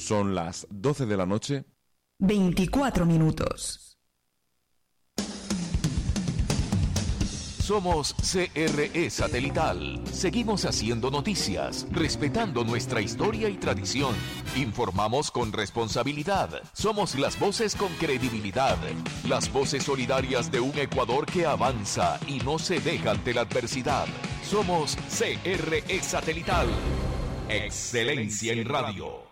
Son las 12 de la noche. 24 minutos. Somos CRE Satelital. Seguimos haciendo noticias, respetando nuestra historia y tradición. Informamos con responsabilidad. Somos las voces con credibilidad. Las voces solidarias de un Ecuador que avanza y no se deja ante la adversidad. Somos CRE Satelital. Excelencia en radio.